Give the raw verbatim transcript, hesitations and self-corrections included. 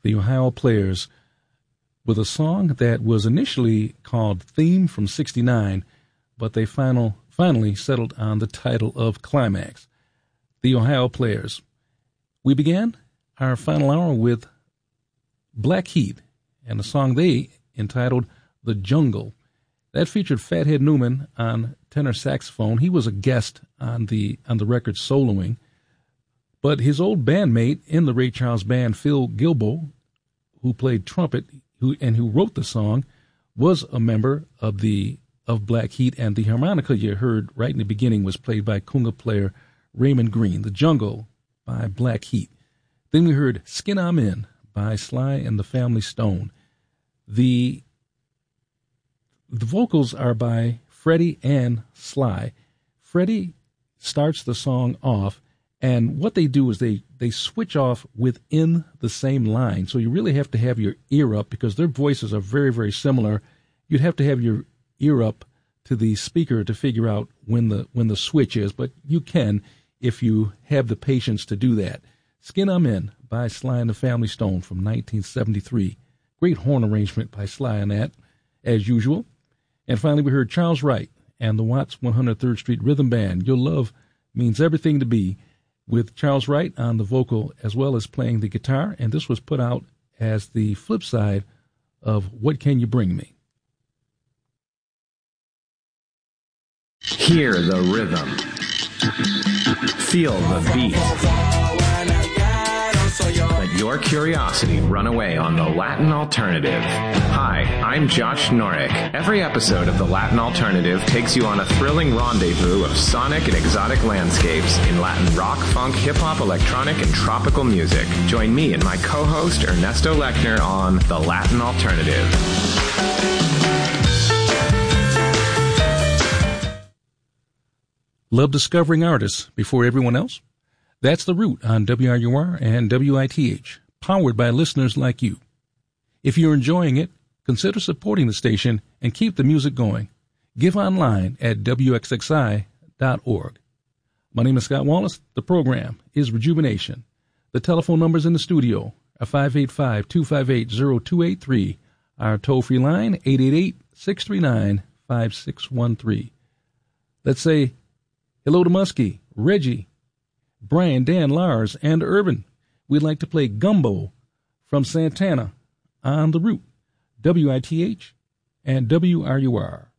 the Ohio Players, with a song that was initially called Theme from sixty-nine, but they final, finally settled on the title of Climax. The Ohio Players. We began our final hour with Black Heat and a song they entitled The Jungle. That featured Fathead Newman on tenor saxophone. He was a guest on the on the record soloing, but his old bandmate in the Ray Charles Band, Phil Gilbo, who played trumpet who and who wrote the song, was a member of the of Black Heat, and the harmonica you heard right in the beginning was played by conga player Raymond Green. The Jungle by Black Heat. Then we heard Skin I'm In by Sly and the Family Stone. The the vocals are by Freddie and Sly. Freddie starts the song off, and what they do is they, they switch off within the same line. So you really have to have your ear up because their voices are very, very similar. You'd have to have your ear up to the speaker to figure out when the when the switch is, but you can if you have the patience to do that. Skin I'm In by Sly and the Family Stone from nineteen seventy-three. Great horn arrangement by Sly on that, as usual. And finally, we heard Charles Wright and the Watts one hundred third Street Rhythm Band, Your Love Means Everything to Me, with Charles Wright on the vocal as well as playing the guitar. And this was put out as the flip side of What Can You Bring Me? Hear the rhythm. Feel the beat. Let your curiosity run away on the Latin Alternative. Hi, I'm Josh Norick. Every episode of the Latin Alternative takes you on a thrilling rendezvous of sonic and exotic landscapes in Latin rock, funk, hip-hop, electronic, and tropical music. Join me and my co-host Ernesto Lechner on the Latin Alternative. Love discovering artists before everyone else? That's The Root on W R U R and W I T H, powered by listeners like you. If you're enjoying it, consider supporting the station and keep the music going. Give online at W X X I dot org. My name is Scott Wallace. The program is Rejuvenation. The telephone numbers in the studio are five eight five, two five eight, zero two eight three. Our toll-free line, eight eight eight, six three nine, five six one three. Let's say hello to Muskie, Reggie, Brian, Dan, Lars, and Urban. We'd like to play Gumbo from Santana on The Root, W I T H and W R U R.